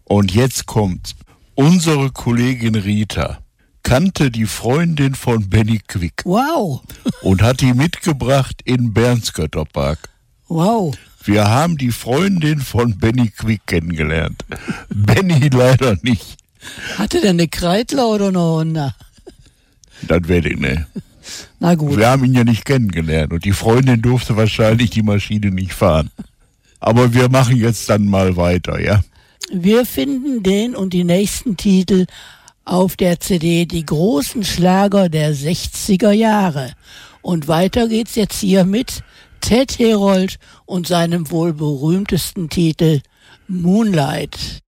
Und jetzt kommt's. Unsere Kollegin Rita kannte die Freundin von Benny Quick. Wow. Und hat die mitgebracht in Bernsgötterpark. Wow. Wir haben die Freundin von Benny Quick kennengelernt. Benny leider nicht. Hatte der eine Kreidler oder eine Honda? Das werde ich nicht. Na gut. Wir haben ihn ja nicht kennengelernt und die Freundin durfte wahrscheinlich die Maschine nicht fahren. Aber wir machen jetzt dann mal weiter, ja? Wir finden den und die nächsten Titel auf der CD Die großen Schlager der 60er Jahre. Und weiter geht's jetzt hier mit Ted Herold und seinem wohl berühmtesten Titel Moonlight.